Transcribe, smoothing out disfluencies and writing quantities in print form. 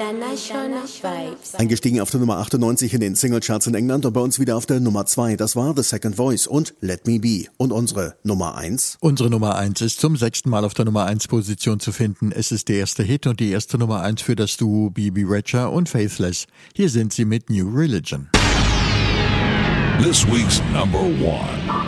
International Vibes. Eingestiegen auf der Nummer 98 in den Singlecharts in England und bei uns wieder auf der Nummer 2. Das war The Second Voice und Let Me Be. Und unsere Nummer 1? Unsere Nummer 1 ist zum 6. Mal auf der Nummer 1 Position zu finden. Es ist der erste Hit und die erste Nummer 1 für das Duo Bibi Rexha und Faithless. Hier sind sie mit New Religion. This week's number 1.